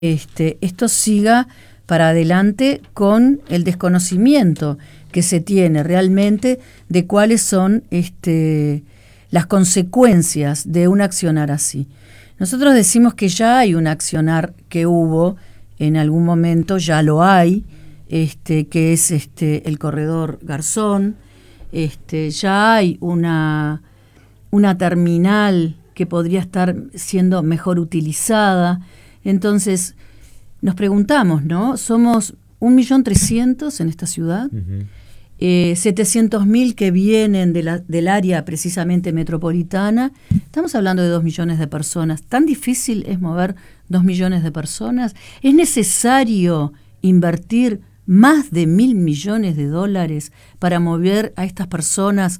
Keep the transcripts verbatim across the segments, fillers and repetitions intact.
este, esto siga para adelante con el desconocimiento que se tiene realmente de cuáles son este, las consecuencias de un accionar así. Nosotros decimos que ya hay un accionar que hubo en algún momento, ya lo hay, este, que es este, el corredor Garzón, este, ya hay una, una terminal que podría estar siendo mejor utilizada. Entonces, nos preguntamos, ¿no? Somos un millón trescientos en esta ciudad, uh-huh. eh, setecientos mil que vienen de la, del área precisamente metropolitana. Estamos hablando de dos millones de personas. ¿Tan difícil es mover dos millones de personas? ¿Es necesario invertir más de mil millones de dólares para mover a estas personas,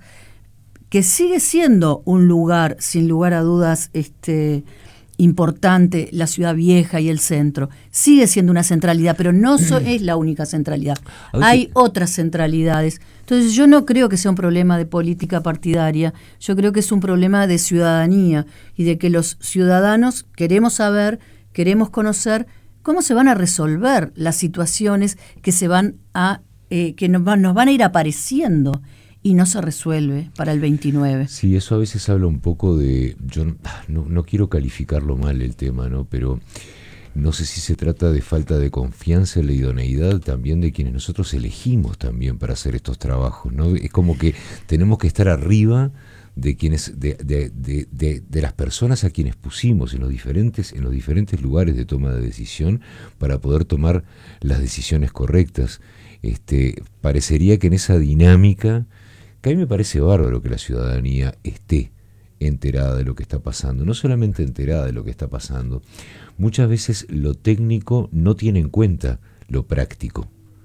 que sigue siendo un lugar, sin lugar a dudas, este... importante, la ciudad vieja y el centro? Sigue siendo una centralidad, pero no so, es la única centralidad. Hay otras centralidades. Entonces yo no creo que sea un problema de política partidaria, yo creo que es un problema de ciudadanía y de que los ciudadanos queremos saber, queremos conocer cómo se van a resolver las situaciones que se van a, eh, que nos, nos van a ir apareciendo. Y no se resuelve para el veintinueve. Sí, eso a veces habla un poco de... Yo no, no quiero calificarlo mal el tema, ¿no? Pero no sé si se trata de falta de confianza en la idoneidad también de quienes nosotros elegimos también para hacer estos trabajos, ¿no? Es como que tenemos que estar arriba de quienes, de, de, de, de, de las personas a quienes pusimos en los diferentes, en los diferentes lugares de toma de decisión para poder tomar las decisiones correctas. Este, parecería que en esa dinámica, que a mí me parece bárbaro que la ciudadanía esté enterada de lo que está pasando, no solamente enterada de lo que está pasando, muchas veces lo técnico no tiene en cuenta lo práctico.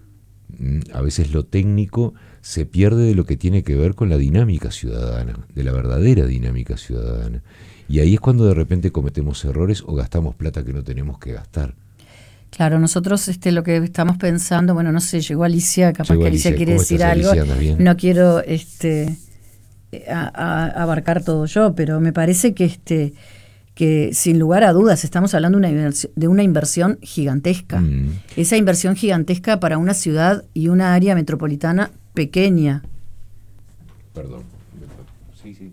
A veces lo técnico se pierde de lo que tiene que ver con la dinámica ciudadana, de la verdadera dinámica ciudadana. Y ahí es cuando de repente cometemos errores o gastamos plata que no tenemos que gastar. Claro, nosotros este, lo que estamos pensando, bueno, no sé, llegó Alicia, capaz llegó que Alicia, Alicia quiere decir algo, Alicia, no quiero este, a, a, abarcar todo yo, pero me parece que este que sin lugar a dudas estamos hablando de una inversión, de una inversión gigantesca, mm. esa inversión gigantesca para una ciudad y una área metropolitana pequeña. Perdón, sí, sí.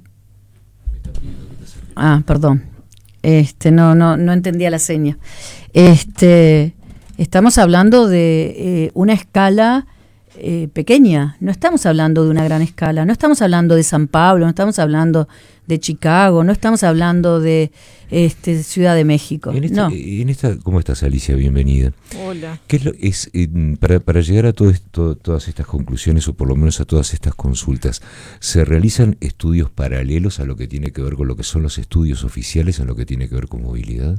Ah, perdón. Este, no, no, no entendía la seña. Este, estamos hablando de eh, una escala eh, pequeña, no estamos hablando de una gran escala, no estamos hablando de San Pablo, no estamos hablando de Chicago, no estamos hablando de este, Ciudad de México. En esta, no. en esta, ¿cómo estás, Alicia? Bienvenida. Hola. ¿Qué es lo, es, eh, para, para llegar a todo esto, todas estas conclusiones, o por lo menos a todas estas consultas, ¿se realizan estudios paralelos a lo que tiene que ver con lo que son los estudios oficiales, en lo que tiene que ver con movilidad?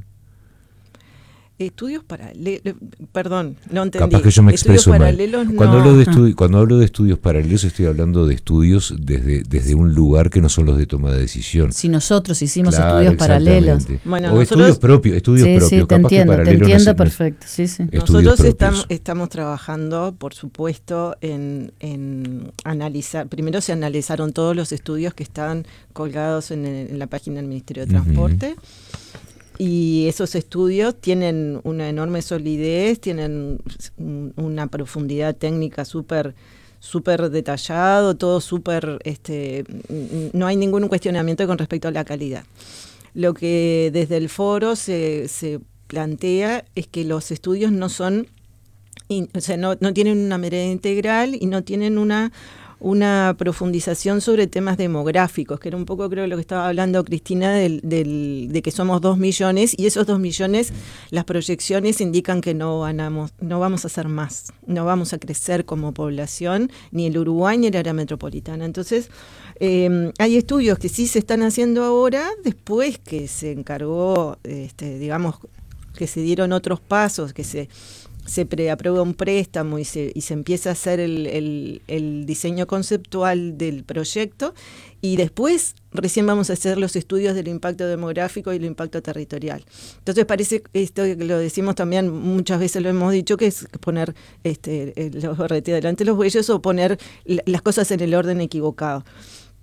Estudios paralelos, perdón, no entendí. Capaz que yo me expreso mal. No. Cuando hablo de estu- cuando hablo de estudios paralelos estoy hablando de estudios desde desde un lugar que no son los de toma de decisión. Si nosotros hicimos claro, estudios paralelos. Bueno, o nosotros, estudios propios, estudios sí, propios. Sí, te Capaz entiendo, que te entiendo no perfecto. Sí, sí. Nosotros estamos, estamos trabajando, por supuesto, en, en analizar. Primero se analizaron todos los estudios que están colgados en, el, en la página del Ministerio de Transporte. Uh-huh. Y esos estudios tienen una enorme solidez, tienen un, una profundidad técnica súper súper detallado, todo súper, este, no hay ningún cuestionamiento con respecto a la calidad. Lo que desde el foro se, se plantea es que los estudios no son, o sea, no, no tienen una mirada integral y no tienen una una profundización sobre temas demográficos, que era un poco, creo, lo que estaba hablando Cristina, del, del, de que somos dos millones, y esos dos millones, las proyecciones indican que no, ganamos, no vamos a hacer más, no vamos a crecer como población, ni el Uruguay ni el área metropolitana. Entonces, eh, hay estudios que sí se están haciendo ahora, después que se encargó, este, digamos, que se dieron otros pasos, que se... se preaprueba un préstamo y se, y se empieza a hacer el, el, el diseño conceptual del proyecto, y después recién vamos a hacer los estudios del impacto demográfico y el impacto territorial. Entonces parece, esto que lo decimos también, muchas veces lo hemos dicho, que es poner este, los R T delante de los bueyes o poner las cosas en el orden equivocado.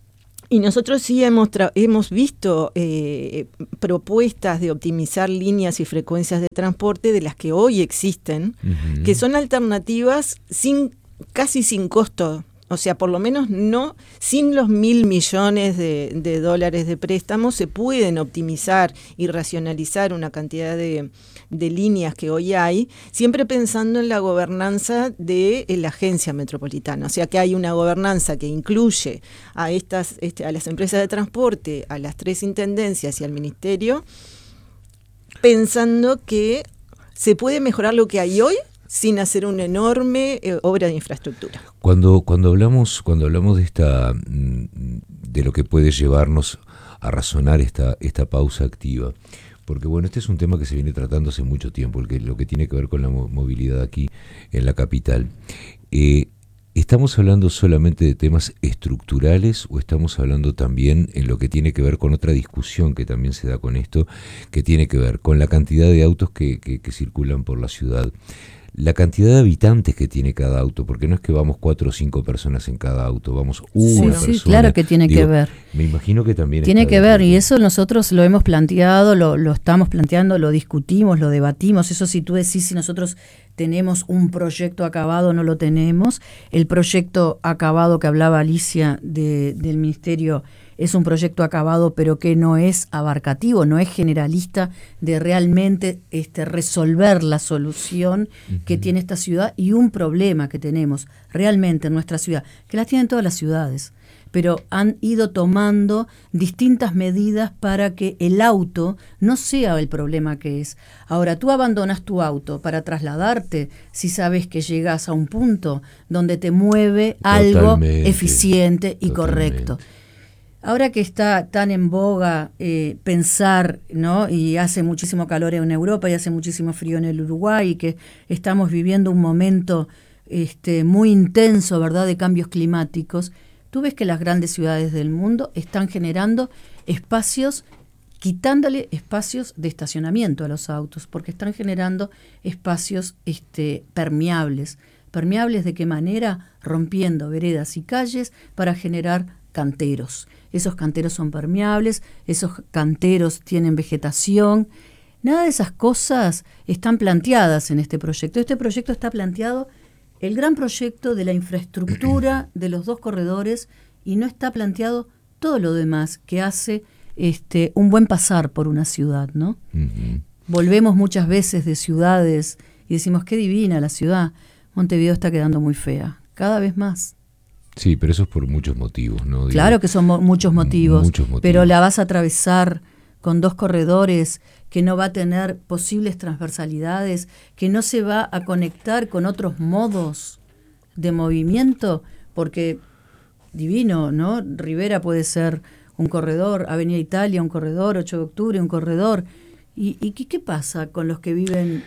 Y nosotros sí hemos, tra- hemos visto eh, propuestas de optimizar líneas y frecuencias de transporte de las que hoy existen, uh-huh. que son alternativas sin, casi sin costo. O sea, por lo menos no, sin los mil millones de, de dólares de préstamos, se pueden optimizar y racionalizar una cantidad de, de líneas que hoy hay, siempre pensando en la gobernanza de la agencia metropolitana. O sea, que hay una gobernanza que incluye a, estas, este, a las empresas de transporte, a las tres intendencias y al ministerio, pensando que se puede mejorar lo que hay hoy sin hacer una enorme eh, obra de infraestructura. Cuando, cuando hablamos, cuando hablamos de esta, de lo que puede llevarnos a razonar esta, esta pausa activa, porque bueno, este es un tema que se viene tratando hace mucho tiempo, el que, lo que tiene que ver con la movilidad aquí en la capital. Eh, ¿Estamos hablando solamente de temas estructurales o estamos hablando también en lo que tiene que ver con otra discusión que también se da con esto, que tiene que ver con la cantidad de autos que, que, que circulan por la ciudad? La cantidad de habitantes que tiene cada auto, porque no es que vamos cuatro o cinco personas en cada auto, vamos una sí, persona. Sí, claro que tiene Digo, que ver. Me imagino que también tiene que ver, y eso nosotros lo hemos planteado, lo, lo estamos planteando, lo discutimos, lo debatimos. Eso si tú decís si nosotros tenemos un proyecto acabado, no lo tenemos. El proyecto acabado que hablaba Alicia de, del Ministerio es un proyecto acabado, pero que no es abarcativo, no es generalista de realmente este, resolver la solución uh-huh. que tiene esta ciudad y un problema que tenemos realmente en nuestra ciudad, que las tienen todas las ciudades, pero han ido tomando distintas medidas para que el auto no sea el problema que es. Ahora, tú abandonas tu auto para trasladarte si sabes que llegas a un punto donde te mueve algo totalmente, eficiente y totalmente. correcto. Ahora que está tan en boga eh, pensar, ¿no? Y hace muchísimo calor en Europa y hace muchísimo frío en el Uruguay, y que estamos viviendo un momento este, muy intenso, ¿verdad?, de cambios climáticos, tú ves que las grandes ciudades del mundo están generando espacios, quitándole espacios de estacionamiento a los autos, porque están generando espacios este, permeables. ¿Permeables de qué manera? Rompiendo veredas y calles para generar canteros. Esos canteros son permeables, esos canteros tienen vegetación. Nada de esas cosas están planteadas en este proyecto. Este proyecto está planteado, el gran proyecto de la infraestructura de los dos corredores, y no está planteado todo lo demás que hace este, un buen pasar por una ciudad, ¿no? Uh-huh. Volvemos muchas veces de ciudades y decimos, qué divina la ciudad. Montevideo está quedando muy fea, cada vez más. Sí, pero eso es por muchos motivos, ¿no? Digo, claro que son mo- muchos, motivos, muchos motivos, pero la vas a atravesar con dos corredores, que no va a tener posibles transversalidades, que no se va a conectar con otros modos de movimiento, porque divino, ¿no? Rivera puede ser un corredor, Avenida Italia un corredor, ocho de octubre un corredor. ¿Y, y qué, qué pasa con los que viven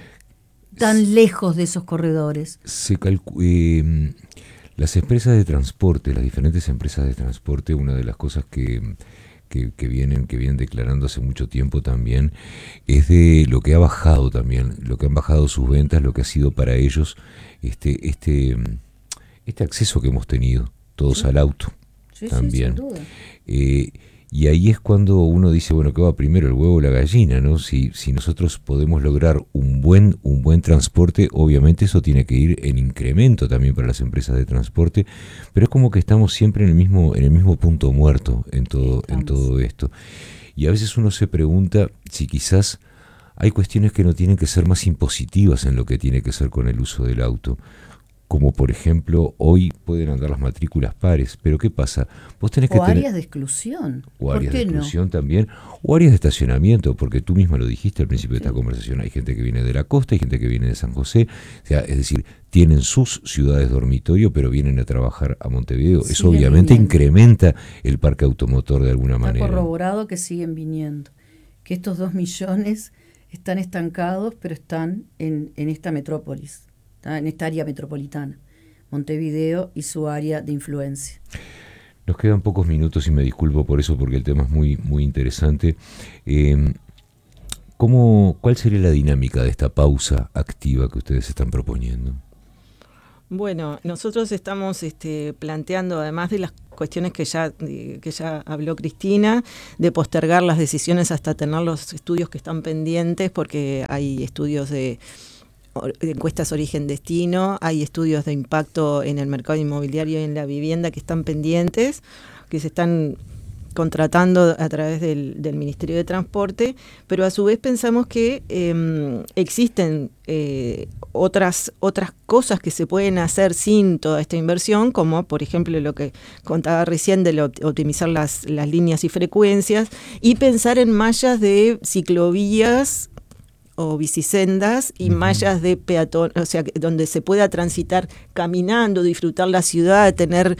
tan lejos de esos corredores? Se calcula... Eh, Las empresas de transporte, las diferentes empresas de transporte, una de las cosas que, que, que, vienen, que vienen declarando hace mucho tiempo también, es de lo que ha bajado también, lo que han bajado sus ventas, lo que ha sido para ellos este, este, este acceso que hemos tenido todos sí. al auto sí, también. Sí, sin duda. Eh, Y ahí es cuando uno dice, bueno, ¿qué va primero, el huevo o la gallina? ¿No? Si, si nosotros podemos lograr un buen, un buen transporte, obviamente eso tiene que ir en incremento también para las empresas de transporte, pero es como que estamos siempre en el mismo, en el mismo punto muerto en todo, en todo esto. Y a veces uno se pregunta si quizás hay cuestiones que no tienen que ser más impositivas en lo que tiene que ser con el uso del auto. Como por ejemplo, hoy pueden andar las matrículas pares, pero ¿qué pasa? Vos tenés que o áreas tener, de exclusión. O áreas ¿Por qué de exclusión no? también, o áreas de estacionamiento, porque tú misma lo dijiste al principio sí. de esta conversación, hay gente que viene de la costa, hay gente que viene de San José, o sea, es decir, tienen sus ciudades dormitorio, pero vienen a trabajar a Montevideo. Siguen Eso obviamente viniendo. Incrementa el parque automotor de alguna Está manera. Está corroborado que siguen viniendo, que estos dos millones están estancados, pero están en, en esta metrópolis, en esta área metropolitana, Montevideo y su área de influencia. Nos quedan pocos minutos y me disculpo por eso porque el tema es muy, muy interesante. Eh, ¿cómo, ¿Cuál sería la dinámica de esta pausa activa que ustedes están proponiendo? Bueno, nosotros estamos este, planteando, además de las cuestiones que ya, que ya habló Cristina, de postergar las decisiones hasta tener los estudios que están pendientes, porque hay estudios de, de encuestas origen-destino, hay estudios de impacto en el mercado inmobiliario y en la vivienda que están pendientes, que se están contratando a través del, del Ministerio de Transporte, pero a su vez pensamos que eh, existen eh, otras, otras cosas que se pueden hacer sin toda esta inversión, como por ejemplo lo que contaba recién de lo, optimizar las, las líneas y frecuencias, y pensar en mallas de ciclovías o bicisendas y uh-huh. mallas de peatón, o sea, donde se pueda transitar caminando, disfrutar la ciudad, tener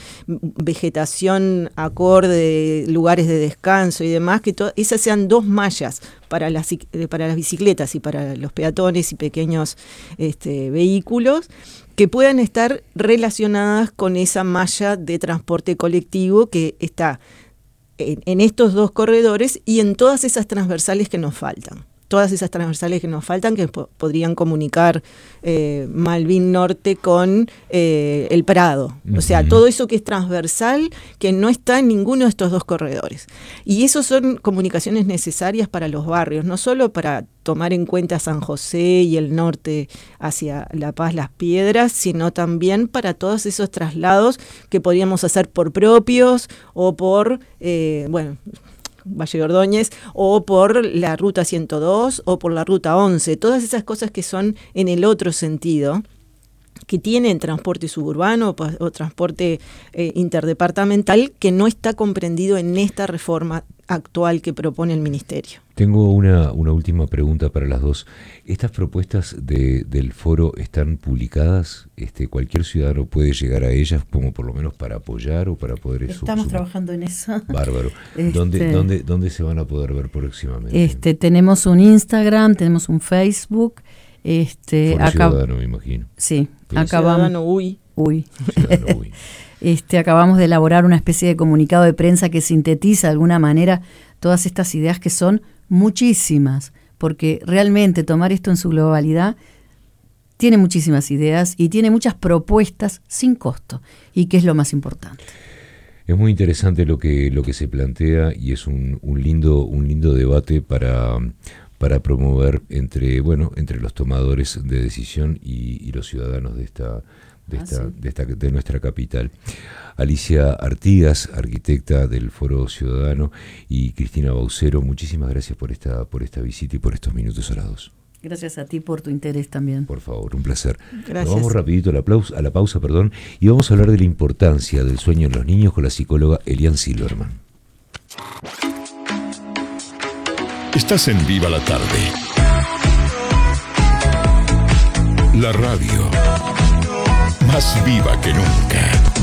vegetación acorde, lugares de descanso y demás, que to- esas sean dos mallas para las, para las bicicletas y para los peatones y pequeños este, vehículos, que puedan estar relacionadas con esa malla de transporte colectivo que está en, en estos dos corredores y en todas esas transversales que nos faltan. Todas esas transversales que nos faltan, que po- podrían comunicar eh, Malvin Norte con eh, el Prado. O sea, uh-huh. todo eso que es transversal, que no está en ninguno de estos dos corredores. Y eso son comunicaciones necesarias para los barrios, no solo para tomar en cuenta San José y el norte hacia La Paz, Las Piedras, sino también para todos esos traslados que podríamos hacer por propios o por, eh, bueno... Valle de Ordóñez, o por la ruta ciento dos, o por la ruta once, todas esas cosas que son en el otro sentido, que tienen transporte suburbano o, o transporte eh, interdepartamental, que no está comprendido en esta reforma actual que propone el Ministerio. Tengo una, una última pregunta para las dos. ¿Estas propuestas de, del foro están publicadas? Este, ¿Cualquier ciudadano puede llegar a ellas como por lo menos para apoyar o para poder... Estamos sumar? trabajando en eso. Bárbaro. Este, ¿Dónde, dónde, ¿Dónde se van a poder ver próximamente? Este, tenemos un Instagram, tenemos un Facebook. Este, Foro acá, Ciudadano, me imagino. Sí, sí. acabamos... Ciudadano Uy. Uy. Ciudadano Uy. Este, acabamos de elaborar una especie de comunicado de prensa que sintetiza de alguna manera todas estas ideas, que son muchísimas, porque realmente tomar esto en su globalidad tiene muchísimas ideas y tiene muchas propuestas sin costo, y que es lo más importante. Es muy interesante lo que, lo que se plantea, y es un, un lindo, un lindo debate para, para promover entre, bueno, entre los tomadores de decisión y, y los ciudadanos de esta De, esta, ah, sí. de, esta, de nuestra capital. Alicia Artigas, arquitecta del Foro Ciudadano, y Cristina Baucero, muchísimas gracias por esta, por esta visita y por estos minutos a las dos. Gracias a ti por tu interés también. Por favor, un placer. Gracias. Nos vamos rapidito a la, pausa, a la pausa, perdón, y vamos a hablar de la importancia del sueño en los niños con la psicóloga Elian Silverman. Estás en Viva la Tarde. La radio más viva que nunca.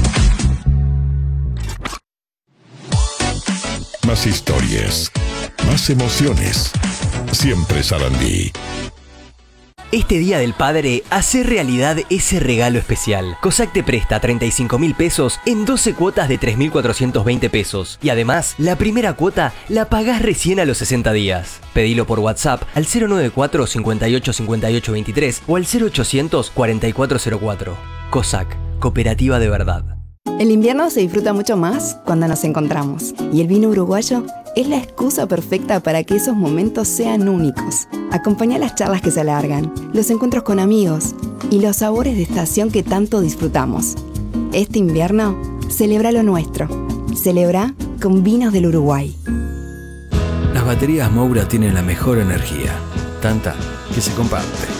Más historias, más emociones. Siempre Sarandí. Este Día del Padre, hace realidad ese regalo especial. COSAC te presta treinta y cinco mil pesos en doce cuotas de tres mil cuatrocientos veinte pesos. Y además, la primera cuota la pagás recién a los sesenta días. Pedilo por WhatsApp al cero noventa y cuatro, cincuenta y ocho, cincuenta y ocho veintitrés o al cero ochocientos, cuarenta y cuatro cero cuatro. COSAC, cooperativa de verdad. El invierno se disfruta mucho más cuando nos encontramos. Y el vino uruguayo es la excusa perfecta para que esos momentos sean únicos. Acompañá las charlas que se alargan, los encuentros con amigos y los sabores de estación que tanto disfrutamos. Este invierno, celebra lo nuestro. Celebra con vinos del Uruguay. Las baterías Moura tienen la mejor energía, tanta que se comparte.